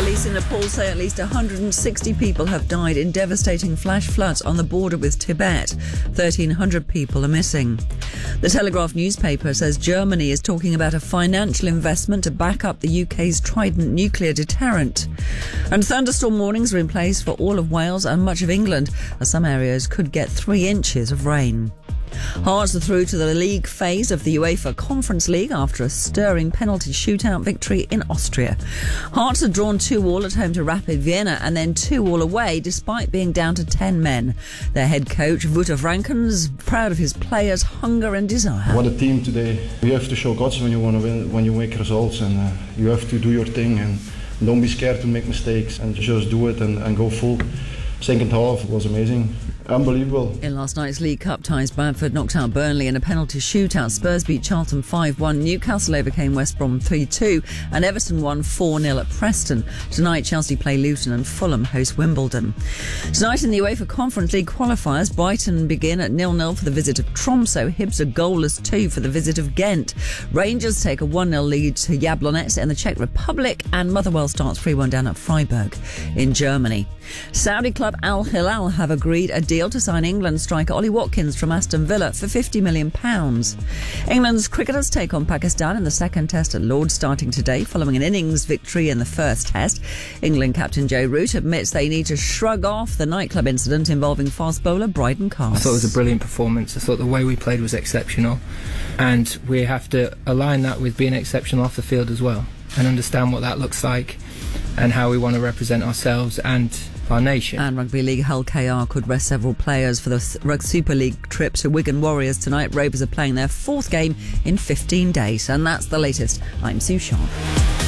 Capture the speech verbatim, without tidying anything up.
Police in Nepal say at least one hundred sixty people have died in devastating flash floods on the border with Tibet. thirteen hundred people are missing. The Telegraph newspaper says Germany is talking about a financial investment to back up the U K's Trident nuclear deterrent. And thunderstorm warnings are in place for all of Wales and much of England, as some areas could get three inches of rain. Hearts are through to the league phase of the UEFA Conference League after a stirring penalty shootout victory in Austria. Hearts had drawn two all at home to Rapid Vienna and then two all away despite being down to ten men. Their head coach, Wouter Vrankens, proud of his players' hunger and desire. What a team today. You have to show guts when you want to win, when you make results, and uh, you have to do your thing and don't be scared to make mistakes and just do it and, and go full. Second half was amazing. Unbelievable. In last night's League Cup ties, Bradford knocked out Burnley in a penalty shootout. Spurs beat Charlton five one. Newcastle overcame West Brom three two. And Everton won four nil at Preston. Tonight, Chelsea play Luton and Fulham host Wimbledon. Tonight in the UEFA Conference League qualifiers, Brighton begin at nil nil for the visit of Tromsø. Hibs are goalless two for the visit of Ghent. Rangers take a one nil lead to Jablonec in the Czech Republic. And Motherwell starts three one down at Freiburg in Germany. Saudi club Al Hilal have agreed a deal to sign England striker Ollie Watkins from Aston Villa for fifty million pounds. England's cricketers take on Pakistan in the second test at Lord's starting today following an innings victory in the first test. England captain Joe Root admits they need to shrug off the nightclub incident involving fast bowler Bryden Carse. I thought it was a brilliant performance. I thought the way we played was exceptional, and we have to align that with being exceptional off the field as well and understand what that looks like and how we want to represent ourselves and our nation. And Rugby League Hull K R could rest several players for the Rugby Super League trip to Wigan Warriors tonight. Rovers are playing their fourth game in fifteen days. And that's the latest. I'm Sue Sharp.